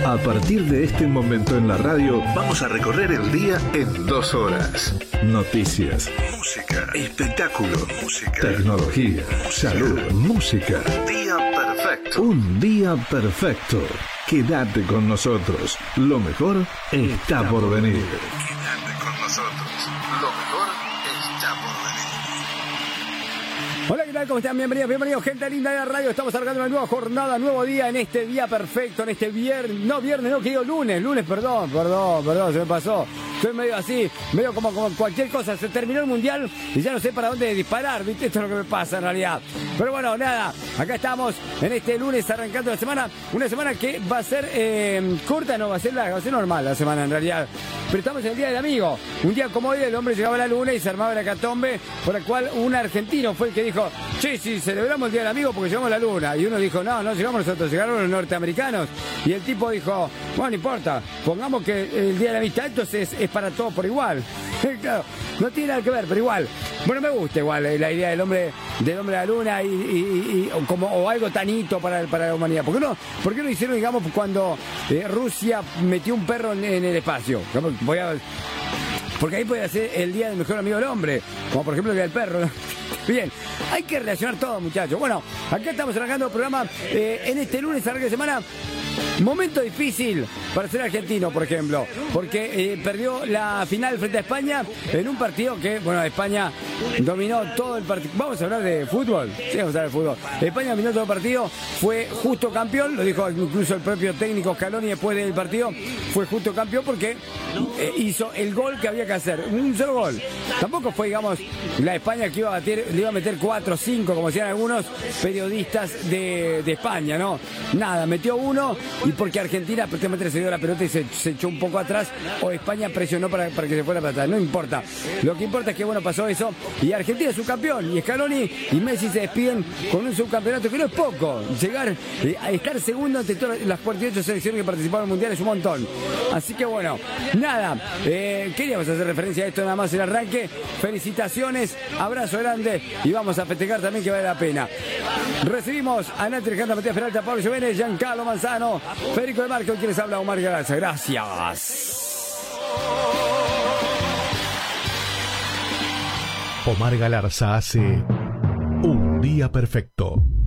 A partir de este momento en la radio, vamos a recorrer el día en 2 horas. Noticias, música, espectáculo, música, tecnología, salud, música. Día perfecto. Un día perfecto. Quédate con nosotros. Lo mejor está por venir. Quédate con nosotros. Lo mejor está por venir. Hola, ¿qué tal? ¿Cómo están? Bienvenidos, gente linda de la radio. Estamos arrancando una nueva jornada, nuevo día en este día perfecto, en este lunes, perdón, se me pasó. Estoy medio así, medio como cualquier cosa. Se terminó el mundial y ya no sé para dónde disparar, ¿viste? Esto es lo que me pasa en realidad. Pero bueno, nada, acá estamos en este lunes arrancando la semana. Una semana que va a ser corta, no, va a ser normal la semana en realidad. Pero estamos en el Día del Amigo. Un día como hoy el hombre llegaba a la luna y se armaba la hecatombe, por el cual un argentino fue el que dijo: sí, celebramos el Día del Amigo porque llegamos a la luna. Y uno dijo: no llegamos nosotros, llegaron los norteamericanos. Y el tipo dijo: bueno, no importa, pongamos que el Día de la Amistad entonces es para todos por igual. Claro, no tiene nada que ver, pero igual. Bueno, me gusta igual la idea del hombre a la luna o algo tan hito para la humanidad. ¿Por qué no hicieron, digamos, cuando Rusia metió un perro en el espacio? Porque ahí puede ser el día del mejor amigo del hombre, como por ejemplo el día del perro, ¿no? Bien, hay que relacionar todo, muchachos. Bueno, acá estamos arrancando el programa en este lunes, arranque de semana. Momento difícil para ser argentino, por ejemplo, porque perdió la final frente a España en un partido que, bueno, España dominó todo el partido. ¿Vamos a hablar de fútbol? Sí, vamos a hablar de fútbol. España dominó todo el partido, fue justo campeón, lo dijo incluso el propio técnico Scaloni después del partido, fue justo campeón porque hizo el gol que había que hacer, un solo gol. Tampoco fue, digamos, la España que le iba a meter 4 o 5, como decían algunos periodistas de España, ¿no? Nada, metió uno. Y porque Argentina prácticamente se dio la pelota y se echó un poco atrás, o España presionó para que se fuera para atrás, no importa. Lo que importa es que, bueno, pasó eso y Argentina es subcampeón, y Scaloni y Messi se despiden con un subcampeonato que no es poco. Llegar a estar segundo ante todas las 48 selecciones que participaron en el Mundial es un montón. Así que bueno, nada, queríamos hacer referencia a esto nada más en el arranque. Felicitaciones, abrazo grande y vamos a festejar también, que vale la pena. Recibimos a Nati Alejandra, Matías Peralta, Pablo Giovene, Giancarlo Manzano, Federico de Marco, quien les habla, Omar Galarza. Gracias. Omar Galarza hace Un Día Perfecto.